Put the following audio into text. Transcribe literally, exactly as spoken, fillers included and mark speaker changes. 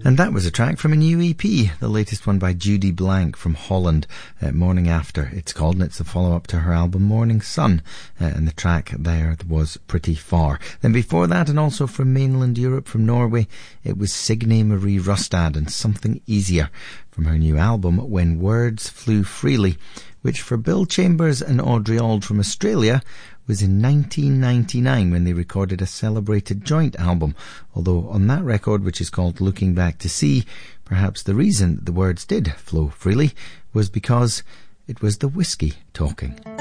Speaker 1: And that was a track from a new E P, the latest one by Judy Blank from Holland, uh, Morning After it's called, and it's the follow-up to her album Morning Sun, uh, and the track there was Pretty Far. Then before that, and also from mainland Europe, from Norway, it was Signe Marie Rustad and Something Easier from her new album When Words Flew Freely, which for Bill Chambers and Audrey Auld from Australia was in nineteen ninety-nine when they recorded a celebrated joint album, although on that record, which is called Looking Back to See, perhaps the reason the words did flow freely was because it was the whiskey talking.